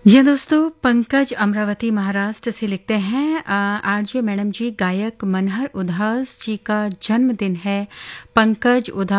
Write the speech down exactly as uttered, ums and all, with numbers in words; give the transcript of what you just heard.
जी हाँ दोस्तों, पंकज अमरावती महाराष्ट्र से लिखते हैं, आरजे मैडम जी, गायक मनहर उधास जी का जन्मदिन है। पंकज उधास